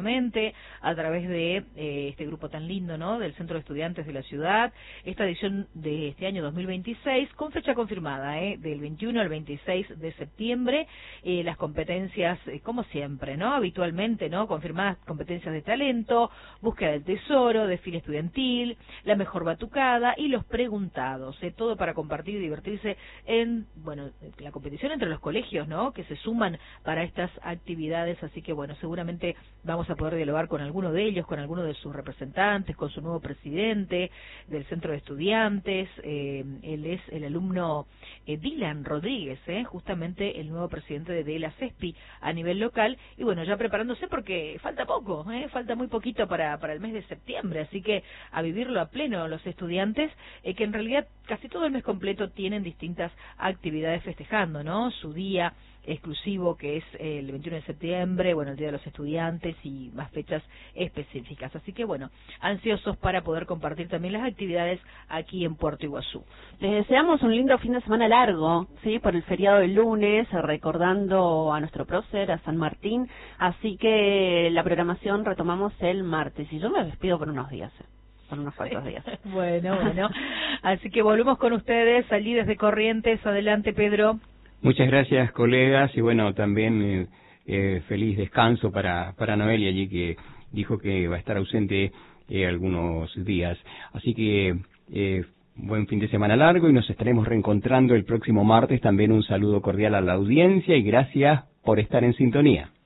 nuevamente a través de este grupo tan lindo, ¿no?, del Centro de Estudiantes de la Ciudad, esta edición de este año 2026, con fecha confirmada, del 21 al 26 de septiembre, las competencias, como siempre, ¿no?, habitualmente, ¿no?, confirmadas competencias de talento, búsqueda del tesoro, desfile estudiantil, la mejor batucada y los preguntados, todo para compartir y divertirse en, bueno, la competición entre los colegios, ¿no?, que se suman para estas actividades, así que, bueno, seguramente vamos a poder dialogar con alguno de ellos, con alguno de sus representantes, con su nuevo presidente del Centro de Estudiantes, él es el alumno Dylan Rodríguez, justamente el nuevo presidente de la CESPI a nivel local, y bueno, ya preparándose porque falta poco, falta muy poquito para el mes de septiembre, así que a vivirlo a pleno los estudiantes, que en realidad casi todo el mes completo tienen distintas actividades festejando, ¿no?, su día exclusivo, que es el 21 de septiembre, bueno, el Día de los Estudiantes y más fechas específicas. Así que, bueno, ansiosos para poder compartir también las actividades aquí en Puerto Iguazú. Les deseamos un lindo fin de semana largo, ¿sí?, por el feriado del lunes, recordando a nuestro prócer, a San Martín, así que la programación retomamos el martes, y yo me despido por unos días, por unos cuantos días. Bueno, así que volvemos con ustedes, allí desde Corrientes. Adelante, Pedro. Muchas gracias, colegas, y bueno, también feliz descanso para Noelia allí, que dijo que va a estar ausente algunos días. Así que buen fin de semana largo y nos estaremos reencontrando el próximo martes. También un saludo cordial a la audiencia y gracias por estar en sintonía.